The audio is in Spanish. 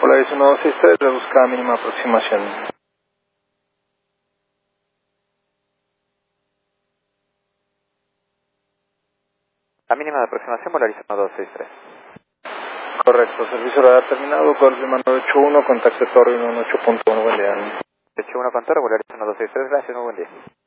Polaris 1263, le busca mínima aproximación. La mínima de aproximación, Polaris 1263. Correcto, servicio radar terminado, Golf Lima 981, contacto Torre 18.1, buen día. 81 con Torre, Polaris 1263, gracias, muy buen día.